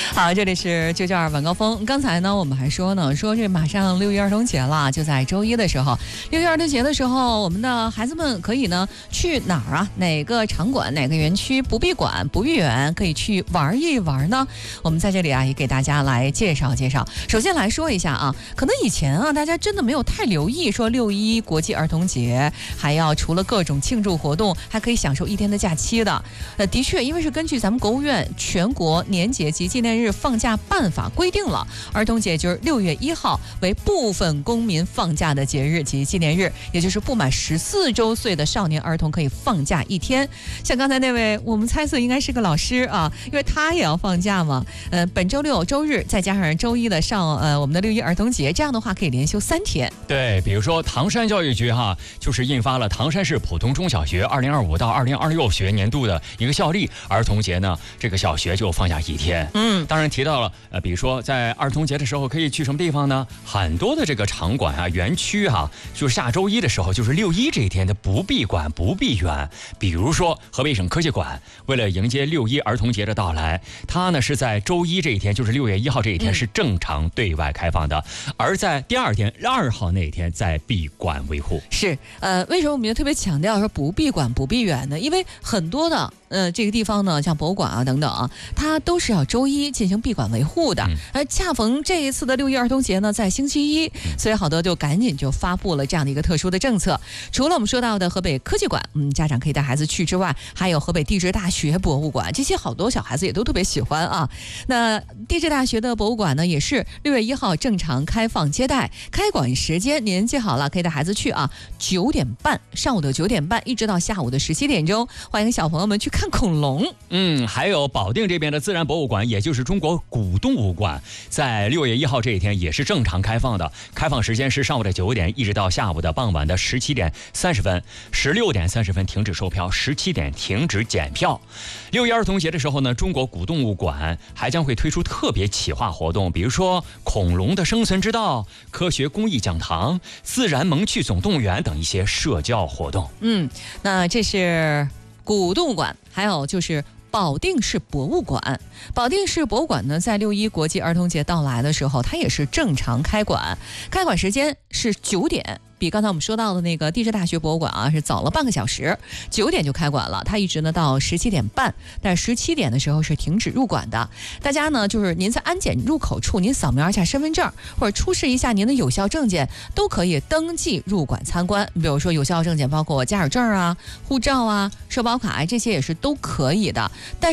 好，这里是992晚高峰。刚才呢，我们还说这马上6一儿童节了，就在周一的时候，6一儿童节的时候，我们的孩子们可以呢去哪儿啊？哪个场馆、哪个园区不闭馆、不闭园，可以去玩一玩呢？我们在这里啊，也给大家来介绍介绍。首先来说一下啊，可能以前啊，大家真的没有太留意说6·1国际儿童节，还要除了各种庆祝活动，还可以享受1天的假期的。的确，因为是根据咱们国务院全国年节及纪念日放假办法规定了，儿童节就是6月1号为部分公民放假的节日及纪念日，也就是不满14周岁的少年儿童可以放假1天。像刚才那位，我们猜测应该是个老师啊，因为他也要放假嘛。本周六、周日再加上周一的我们的6·1儿童节，这样的话可以连休3天。 对，比如说唐山教育局就是印发了唐山市普通中小学2025到2026学年度的一个校历，儿童节呢，这个小学就放假1天。当然提到了比如说在儿童节的时候可以去什么地方呢？很多的这个场馆啊、园区就是下周一的时候，就是6·1这一天的不闭馆、不闭园。比如说河北省科技馆，为了迎接6·1儿童节的到来，它呢是在周一这一天，就是6月1号这一天是正常对外开放的，而在第二天2号那一天在闭馆维护。 是为什么我们就特别强调说不闭馆、不闭园呢？因为很多的这个地方呢，像博物馆啊等等啊，它都是要周一进行闭馆维护的。而恰逢这一次的6·1儿童节呢，在星期一，所以好多就赶紧就发布了这样的一个特殊的政策。除了我们说到的河北科技馆，家长可以带孩子去之外，还有河北地质大学博物馆，这些好多小孩子也都特别喜欢啊。那地质大学的博物馆呢，也是6月1号正常开放接待，开馆时间您记好了，可以带孩子去9点半，上午的9点半一直到下午的17点钟，欢迎小朋友们去看恐龙。 还有保定这边的自然博物馆，也就是中国古动物馆，在6月1号这一天也是正常开放的，开放时间是上午的9点一直到下午的傍晚的17点30分，16点30分停止售票，17点停止检票。6·1儿童节的时候呢，中国古动物馆还将会推出特别企划活动，比如说恐龙的生存之道、科学公益讲堂、自然萌趣总动员等一些社交活动。 那这是古动物馆，还有就是保定市博物馆。保定市博物馆呢，在6·1国际儿童节到来的时候，它也是正常开馆，开馆时间是9点，比刚才我们说到的那个地质大学博物馆是早了半个小时，9点就开馆了，它一直呢到17点半，但17点的时候是停止入馆的。大家呢就是您在安检入口处，您扫描一下身份证或者出示一下您的有效证件，都可以登记入馆参观。比如说有效证件包括驾驶证护照社保卡这些也是都可以的。但